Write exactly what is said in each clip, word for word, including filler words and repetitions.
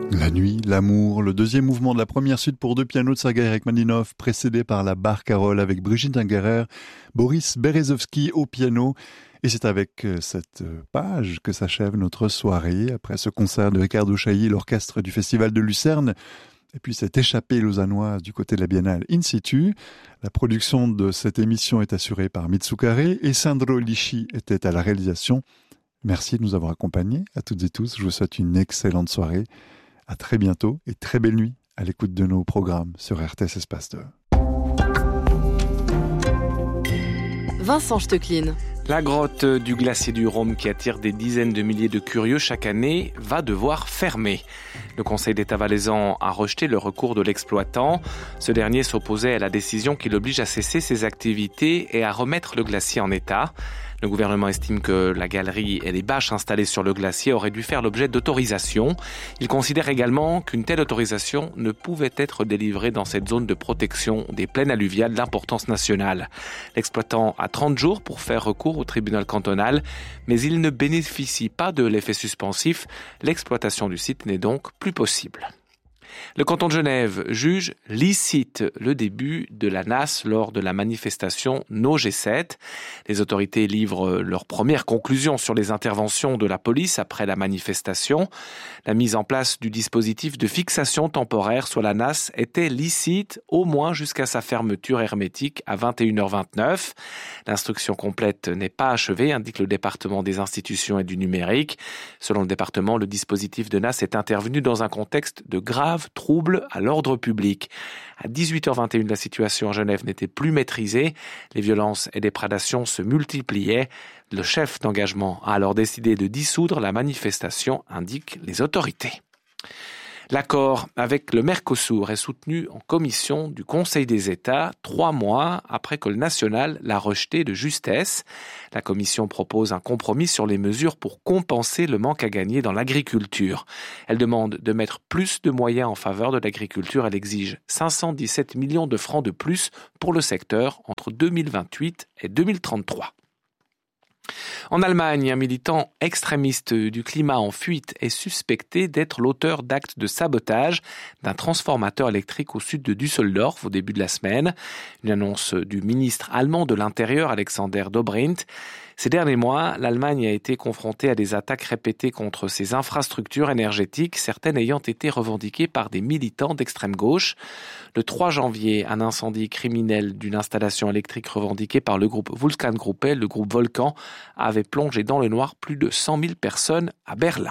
La nuit, l'amour, le deuxième mouvement de la première suite pour deux pianos de Sergueï Rachmaninov, précédé par la barcarolle avec Brigitte Ungerer, Boris Berezovsky au piano. Et c'est avec cette page que s'achève notre soirée, après ce concert de Riccardo Chailly, l'orchestre du Festival de Lucerne, et puis cette échappée lausannoise du côté de la Biennale In Situ. La production de cette émission est assurée par Mitsukare et Sandro Lisci était à la réalisation. Merci de nous avoir accompagnés, à toutes et tous. Je vous souhaite une excellente soirée. À très bientôt et très belle nuit à l'écoute de nos programmes sur R T S Espace deux. Vincent Stecklin. La grotte du glacier du Rhône, qui attire des dizaines de milliers de curieux chaque année, va devoir fermer. Le Conseil d'État valaisan a rejeté le recours de l'exploitant. Ce dernier s'opposait à la décision qui l'oblige à cesser ses activités et à remettre le glacier en état. Le gouvernement estime que la galerie et les bâches installées sur le glacier auraient dû faire l'objet d'autorisation. Il considère également qu'une telle autorisation ne pouvait être délivrée dans cette zone de protection des plaines alluviales d'importance nationale. L'exploitant a trente jours pour faire recours au tribunal cantonal, mais il ne bénéficie pas de l'effet suspensif. L'exploitation du site n'est donc plus possible. Le canton de Genève juge licite le début de la N A S lors de la manifestation No G sept. Les autorités livrent leurs premières conclusions sur les interventions de la police après la manifestation. La mise en place du dispositif de fixation temporaire sur la N A S était licite au moins jusqu'à sa fermeture hermétique à vingt et une heures vingt-neuf. L'instruction complète n'est pas achevée, indique le département des institutions et du numérique. Selon le département, le dispositif de N A S est intervenu dans un contexte de grave troubles à l'ordre public. À dix-huit heures vingt et une, la situation à Genève n'était plus maîtrisée. Les violences et dépredations se multipliaient. Le chef d'engagement a alors décidé de dissoudre la manifestation, indiquent les autorités. L'accord avec le Mercosur est soutenu en commission du Conseil des États trois mois après que le national l'a rejeté de justesse. La commission propose un compromis sur les mesures pour compenser le manque à gagner dans l'agriculture. Elle demande de mettre plus de moyens en faveur de l'agriculture. Elle exige cinq cent dix-sept millions de francs de plus pour le secteur entre deux mille vingt-huit et deux mille trente-trois. En Allemagne, un militant extrémiste du climat en fuite est suspecté d'être l'auteur d'actes de sabotage d'un transformateur électrique au sud de Düsseldorf au début de la semaine. Une annonce du ministre allemand de l'Intérieur, Alexander Dobrindt. Ces derniers mois, l'Allemagne a été confrontée à des attaques répétées contre ses infrastructures énergétiques, certaines ayant été revendiquées par des militants d'extrême gauche. Le trois janvier, un incendie criminel d'une installation électrique revendiquée par le groupe Vulkangruppe, le groupe Volcan, avait plongé dans le noir plus de cent mille personnes à Berlin.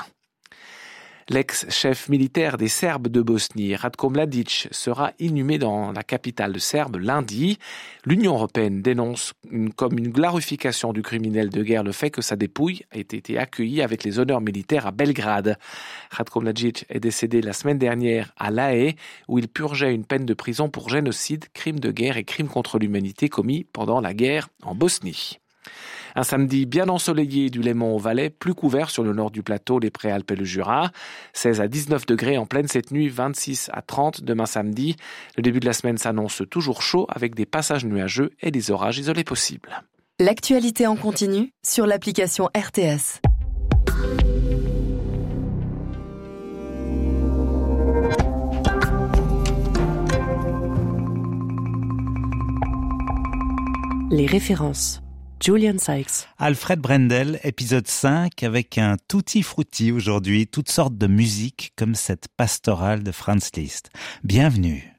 L'ex-chef militaire des Serbes de Bosnie, Ratko Mladic, sera inhumé dans la capitale serbe lundi. L'Union européenne dénonce une, comme une glorification du criminel de guerre le fait que sa dépouille ait été accueillie avec les honneurs militaires à Belgrade. Ratko Mladic est décédé la semaine dernière à La Haye, où il purgeait une peine de prison pour génocide, crime de guerre et crime contre l'humanité commis pendant la guerre en Bosnie. Un samedi bien ensoleillé du Léman au Valais, plus couvert sur le nord du plateau, les Préalpes et le Jura. seize à dix-neuf degrés en pleine cette nuit, vingt-six à trente demain samedi. Le début de la semaine s'annonce toujours chaud avec des passages nuageux et des orages isolés possibles. L'actualité en continu sur l'application R T S. Les références. Julian Sykes. Alfred Brendel, épisode cinq, avec un tutti frutti aujourd'hui, toutes sortes de musique comme cette pastorale de Franz Liszt. Bienvenue.